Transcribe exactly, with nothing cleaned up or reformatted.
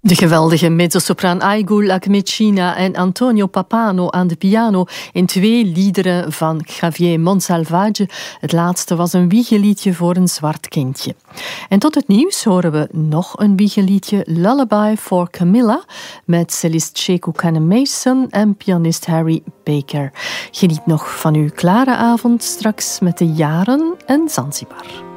De geweldige mezzosopraan Aigul Akmecina en Antonio Papano aan de piano in twee liederen van Javier Monsalvage. Het laatste was een wiegeliedje voor een zwart kindje. En tot het nieuws horen we nog een wiegeliedje, Lullaby for Camilla, met cellist Sheku Kanneh-Mason en pianist Harry Baker. Geniet nog van uw klare avond straks met de Jaren en Zanzibar.